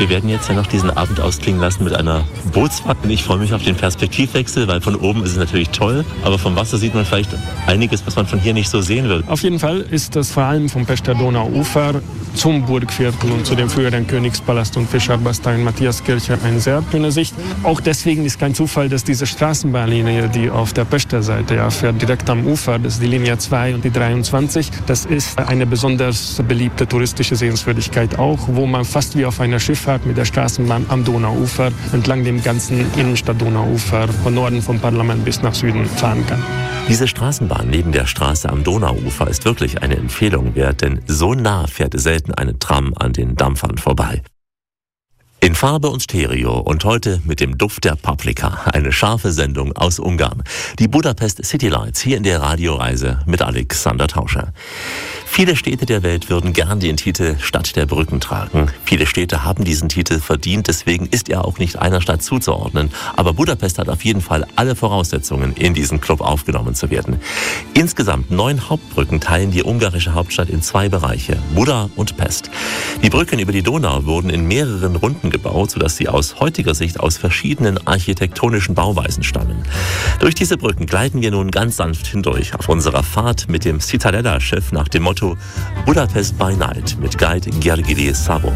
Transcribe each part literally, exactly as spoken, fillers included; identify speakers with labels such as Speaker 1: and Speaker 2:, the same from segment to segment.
Speaker 1: Wir werden jetzt ja noch diesen Abend ausklingen lassen mit einer Bootsfahrt. Ich freue mich auf den Perspektivwechsel, weil von oben ist es natürlich toll, aber vom Wasser sieht man vielleicht einiges, was man von hier nicht so sehen will.
Speaker 2: Auf jeden Fall ist das vor allem vom Pester Donauufer zum Burgviertel und zu dem früheren Königspalast und Fischarbastei in Matthiaskirche eine sehr schöne Sicht. Auch deswegen ist kein Zufall, dass diese Straßenbahnlinie, die auf der Pester Seite ja, fährt, direkt am Ufer, das ist die Linie zwei und die dreiundzwanzig, das ist eine besonders beliebte touristische Sehenswürdigkeit auch, wo man fast wie auf einer Schifffahrt mit der Straßenbahn am Donauufer entlang dem ganzen Innenstadt-Donauufer von Norden vom Parlament bis nach Süden fahren kann.
Speaker 1: Diese Straßenbahn neben der Straße am Donauufer ist wirklich eine Empfehlung wert, denn so nah fährt selten eine Tram an den Dampfern vorbei. In Farbe und Stereo und heute mit dem Duft der Paprika. Eine scharfe Sendung aus Ungarn. Die Budapest City Lights hier in der Radioreise mit Alexander Tauscher. Viele Städte der Welt würden gern den Titel Stadt der Brücken tragen. Viele Städte haben diesen Titel verdient, deswegen ist er auch nicht einer Stadt zuzuordnen. Aber Budapest hat auf jeden Fall alle Voraussetzungen, in diesen Club aufgenommen zu werden. Insgesamt neun Hauptbrücken teilen die ungarische Hauptstadt in zwei Bereiche, Buda und Pest. Die Brücken über die Donau wurden in mehreren Runden gebaut, sodass sie aus heutiger Sicht aus verschiedenen architektonischen Bauweisen stammen. Durch diese Brücken gleiten wir nun ganz sanft hindurch auf unserer Fahrt mit dem Citadella-Schiff nach dem Motto Budapest by Night mit Guide Gergely Szabo.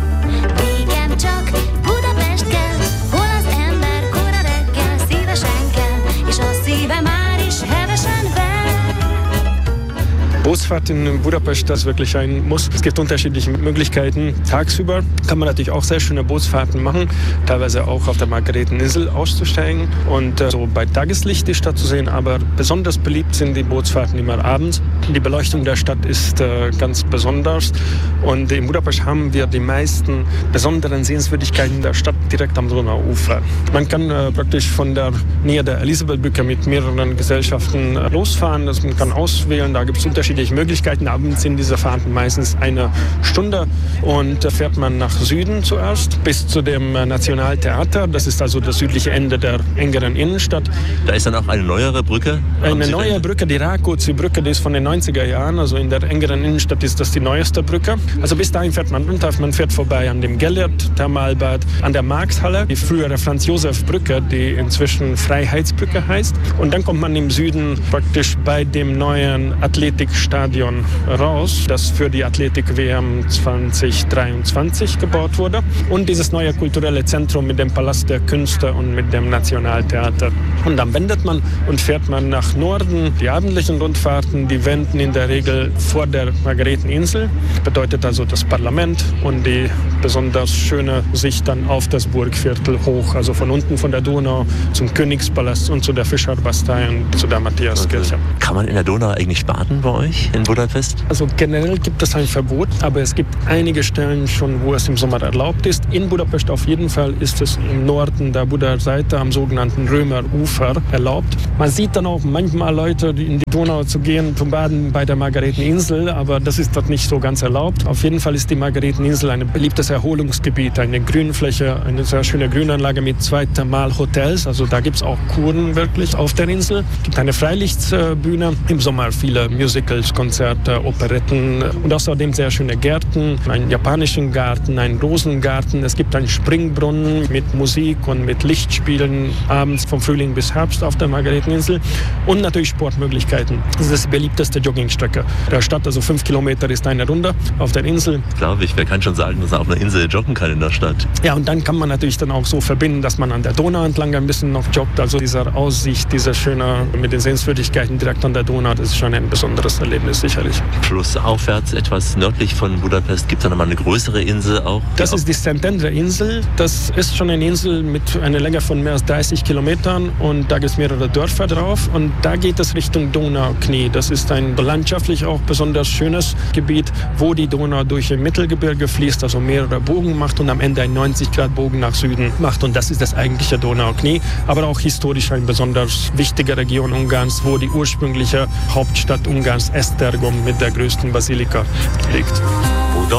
Speaker 2: Bootsfahrt in Budapest, das ist wirklich ein Muss. Es gibt unterschiedliche Möglichkeiten. Tagsüber kann man natürlich auch sehr schöne Bootsfahrten machen, teilweise auch auf der Margareteninsel auszusteigen und äh, so bei Tageslicht die Stadt zu sehen. Aber besonders beliebt sind die Bootsfahrten immer abends. Die Beleuchtung der Stadt ist äh, ganz besonders und in Budapest haben wir die meisten besonderen Sehenswürdigkeiten der Stadt direkt am Donauufer. Man kann äh, praktisch von der Nähe der Elisabethbrücke mit mehreren Gesellschaften äh, losfahren. Das man kann auswählen, da gibt es unterschiedliche Möglichkeiten. Abends sind diese Fahrten meistens eine Stunde und da fährt man nach Süden zuerst bis zu dem Nationaltheater. Das ist also das südliche Ende der engeren Innenstadt.
Speaker 1: Da ist dann auch eine neuere Brücke?
Speaker 2: Eine neue Brücke, die Rákóczi-Brücke, die ist von den neunziger Jahren. Also in der engeren Innenstadt ist das die neueste Brücke. Also bis dahin fährt man runter. Man fährt vorbei an dem Gellert-Thermalbad, an der Marxhalle, die frühere Franz-Josef-Brücke, die inzwischen Freiheitsbrücke heißt. Und dann kommt man im Süden praktisch bei dem neuen Athletikstadion raus, das für die Athletik-W M zwanzig dreiundzwanzig gebaut wurde. Und dieses neue kulturelle Zentrum mit dem Palast der Künste und mit dem Nationaltheater. Und dann wendet man und fährt man nach Norden. Die abendlichen Rundfahrten, die wenden in der Regel vor der Margareteninsel. Bedeutet also das Parlament und die besonders schöne Sicht dann auf das Burgviertel hoch. Also von unten von der Donau zum Königspalast und zu der Fischarbastei und zu der Matthiaskirche.
Speaker 1: Kann man in der Donau eigentlich baden bei euch in Budapest?
Speaker 2: Also generell gibt es ein Verbot, aber es gibt einige Stellen schon, wo es im Sommer erlaubt ist. In Budapest auf jeden Fall ist es im Norden der Buda-Seite am sogenannten Römerufer erlaubt. Man sieht dann auch manchmal Leute, die in die Donau zu gehen, zum Baden bei der Margareteninsel, aber das ist dort nicht so ganz erlaubt. Auf jeden Fall ist die Margareteninsel ein beliebtes Erholungsgebiet, eine Grünfläche, eine sehr schöne Grünanlage mit zwei Thermalhotels. Also da gibt es auch Kuren wirklich auf der Insel. Es gibt eine Freilichtbühne, im Sommer viele Musicals, Konzerte, Operetten und außerdem sehr schöne Gärten, einen japanischen Garten, einen Rosengarten. Es gibt einen Springbrunnen mit Musik und mit Lichtspielen abends vom Frühling bis Herbst auf der Margareteninsel und natürlich Sportmöglichkeiten. Das ist die beliebteste Joggingstrecke der Stadt, also fünf Kilometer ist eine Runde auf der Insel.
Speaker 1: Glaube ich, wer kann schon sagen, dass er auf einer Insel joggen kann in der Stadt?
Speaker 2: Ja, und dann kann man natürlich dann auch so verbinden, dass man an der Donau entlang ein bisschen noch joggt. Also diese Aussicht, diese schöne mit den Sehenswürdigkeiten direkt an der Donau, das ist schon ein besonderes Erlebnis sicherlich.
Speaker 1: Flussaufwärts, etwas nördlich von Budapest, gibt es da nochmal eine größere Insel auch?
Speaker 2: Das ist die Szentendre-Insel. Das ist schon eine Insel mit einer Länge von mehr als dreißig Kilometern und da gibt es mehrere Dörfer drauf und da geht es Richtung Donauknie. Das ist ein landschaftlich auch besonders schönes Gebiet, wo die Donau durch ein Mittelgebirge fließt, also mehrere Bogen macht und am Ende einen neunzig Grad Bogen nach Süden macht und das ist das eigentliche Donauknie, aber auch historisch eine besonders wichtige Region Ungarns, wo die ursprüngliche Hauptstadt Ungarns Esztergom mit der größten Basilika liegt.